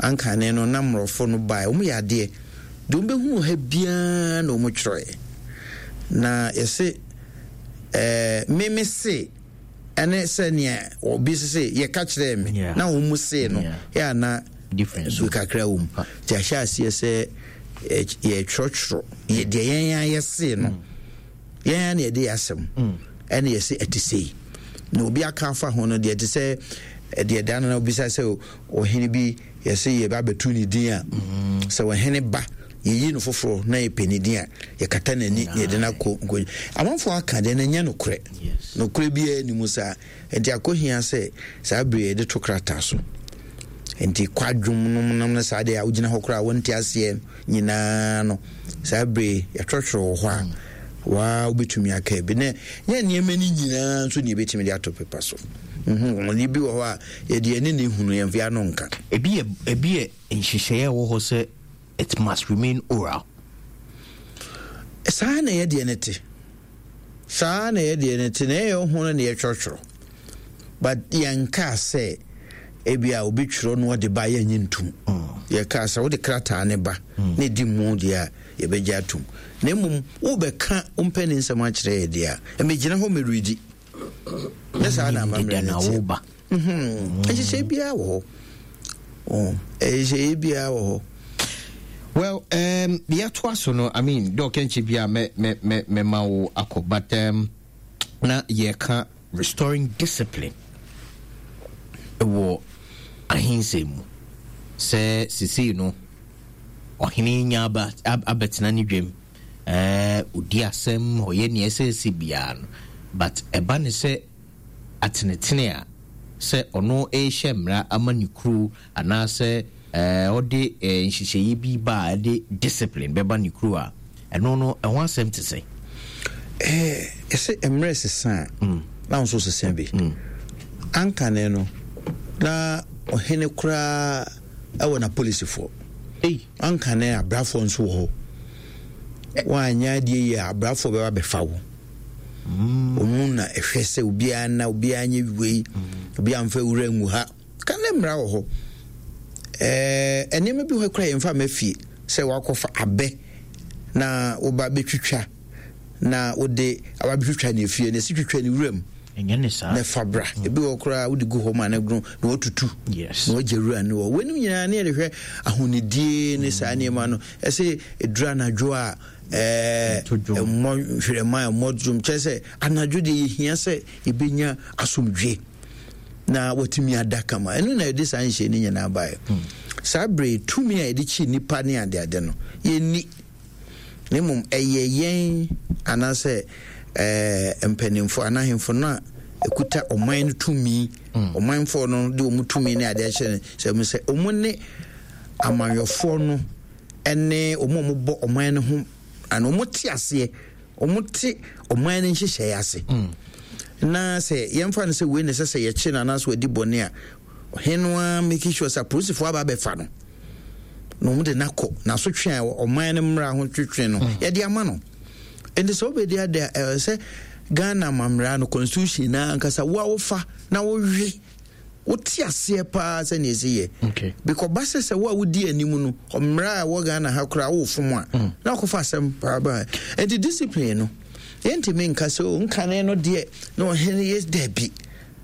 anka ne no namrofo no bai omu ya de be hu ha bia na omu twroe na yese meme se ene se ne obi se ye ka kire me na omu se no ya na difference so kakra ti a sha se se ye twotwro ye de yan yese no yan na ye de asem ene yese etise na obi aka fa ho no de te se de dan na obi se o hene bi yese ye ba betu ni din a se o hene ba ye no foforo na ye penidin a ye kata nani ye de na ko amanfo aka de na nya no kure no kure bi ni musa enti akohia se sa bre de tokrata so enti kwadwum no nam sa de a ugina hokora wonti ase nyina no sa bre ye twotworo ho a wa obetumi aka bi ne nya niema ni nyina so ne betimi de ato pepa so oni bi wo a ye de ani ne hunu ye mfia no nka ebi nhihye wo ho se it must remain oral. Sa na ye de ne te na ye ho na ye twotworo but yanka say ebia obi tworo no de ba ye nyintum ye ka sa wo de krata ne ba ne di mu dia ye beja tum na mum wo be ka umpeni nsem a kire ye dia e me gina ho me readi na sa na mamre na wo ba e se bia wo well the atwaso no I mean do kenchi bia me ma wo akọ but na ye ka restoring discipline wo ahinsemu se sisi no ohini nya abetina ni dwem odi asem hoye ne ese bia no but eba ne se atenetene a se ono ehemra amanikru anase odi nhihyeyi bi ba de discipline beba nikru a eno no e ho asem te se ese emre sesa na nso sesa bi anka ne no na ohene kura ewo na police for anka ne abrafo nso ho wanya die ye abrafo be wa befa wo omuna ehwese obi ana obi anya wiwe obi amfa wura ngu ha kana mra wo ho enema bi ho kura yemfa mafie se wakofa abe na oba betwitwa na ode aba betwitwa ne fie ne sitwitwa ne wuram enye ne sa na fabra ebi wo kura udi go home na gru na otutu na ojeru ne wo wenu nyina ne hwe ahonidie ne sa ne ma no ese edura na dwo a mo hwere ma modum chese anadwo de hia se ebenya asomdwe na watimi adaka ma enu na edi san hye ni nyina bae sabre tumi a edi chi nipa ne ade no ye ni nemum eyeyen anase empenimfo anahemfo na ekuta oman no tumi omanfo no de omutumi ne ade hye se mu se omune amanyofo no ene omombo oman no ho ana omuti ase omuti oman no hyehyɛ ase na se yemfa no se we ne se ye chi na na so adi bone a henwa make sure sa prosifo aba be fa no mu de nakọ na so twen oman no mra ho twetwen no ye de ama no ende so be dia de se Ghana mamra no constitution na ankasa wo fa na wo hwe wo ti ase pa se ne se ye because base se wo di animu no omra wo Ghana ha kura wo fom a na ko fa asem pa ba ende discipline no enti me nka so nka ne no de no hene yes debi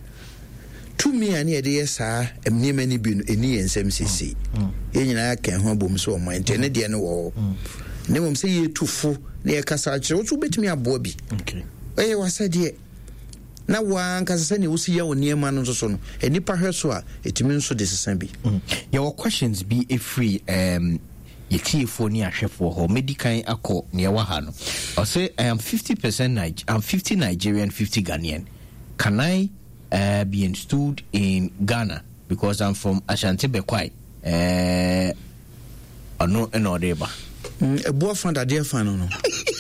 to me ani e de yesa emniema ni bi no eni yensem sisi ye nyina kan ho bom so o man enti de ne wo ne mom se ye tufo ne ye kasa kire wo so betimi abo bi wasade na wa nka se ne wo si ya oniema no so no enipa hweso a etimi nso de sesan bi your questions be free yekifo ni ahwefo ho medical akọ ne wa ha no I say I am 50% I'm 50 Nigerian 50 Ghanaian. Can I be installed in Ghana because I'm from Ashanti Bekwai no enodeba a boyfriend that dear fan no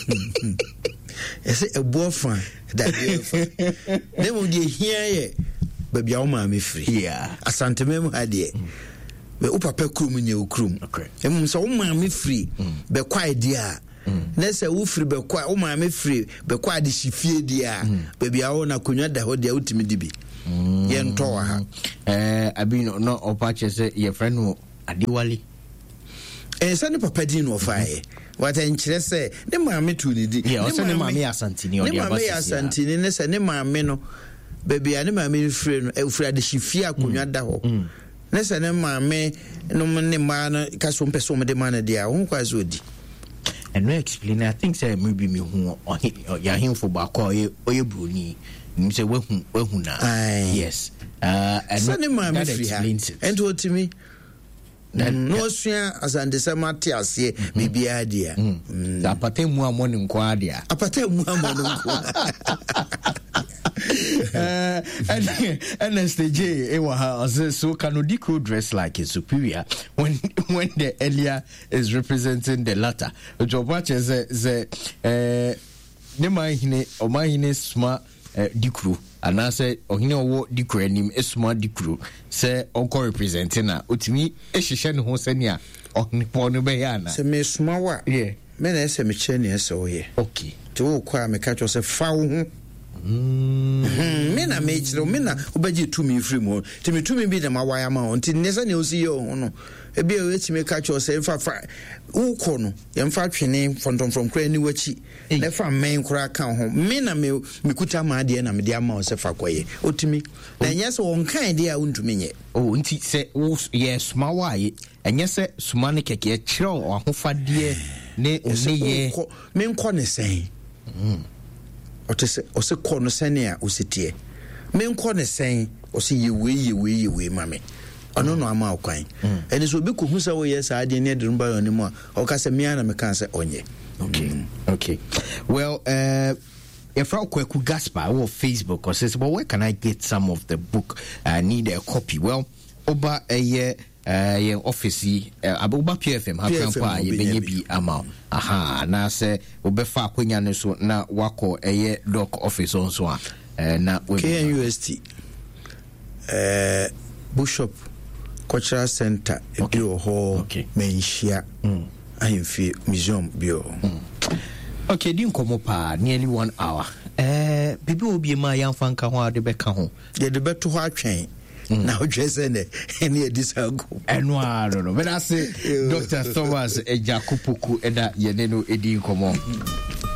ese a boyfriend that dear fan they will be here baby o ma me free Asante mem ade we upapa krum nye okrum emum so o ma me free Bekwai dia na se wo free Bekwai o ma me free Bekwai de shifie dia baby a na konwa da ho dia utimi dibi ye nto wa ha abi no opache se ye friend Adewale sani papa din no fae wata nkyerɛ sɛ ne maame tu ne di ne maame asantini ɔde aba ne asantini ne sɛ ne maame no baabi a ne maame frɛ no efura de hifie akonnwa da hɔ ne sɛ ne maame no ne ma no ka so mpɛ so de ma no dia ho kwa so di and no explain I think say maybe me hu ya himfo ba ko oye broni nim say wahu na yes and sɛ ne maame free ha and what to me no sua asante sɛ mate ase bibia dia apata mu amone nko adia apata mu amone nko and STJ so Kanodiko dress like a superior when the earlier is representing the latter. Job watch is the Nemahine smart dikru and I said ohine wo dikru anim esuma dikru say onko representing na otimi ehihye ne ho sania ohnipo no be ya na se me suma wa yeah me na ese me che ne ese wo ye okay to wo kwa me ka cho se fa wo ho me na me chiro me na obaje tumi free mo ti me tumi bi na mawaya ma on ti ne se ne osi ye ho no e bi e weti me ka cho se fa wo ko no ye mfa twene from kra ni wachi na fa men kra kan ho me na me kuta ma de na me de ama o se fa koye otumi na nya se won kan de a untumi nye oh nti se wo yes ma wa ye enya se suma ne keke e kire o ahofade ne ye me nko ne sen ose kɔ no sɛne a osetie menkɔ ne sɛn ose yewe mame ɔno no ama okwan ɛne so obi ko hu sɛ wo yɛ saa de ne de rumba yɔ ne mu a ɔka sɛ me ana meka sɛ ɔnyɛ okay well if I Kwaku Gaspar or Facebook or says, well, where can I get some of the book? I need a copy. Well, Oba a year office Oba PFM ha ye bi ama aha na say obefa akwanya ne so na wako a doc office on so na KNUST Bishop Cultural Center bio ho menhia ahemfie museum bio okay din komo pa nearly 1 hour bibi obi ma yamfa nka ho ade beka ho ye de beto ho atwen na odwese ne ene edisago eno no but I say Dr. Thomas Ejakupuku eda ye ne no edi komo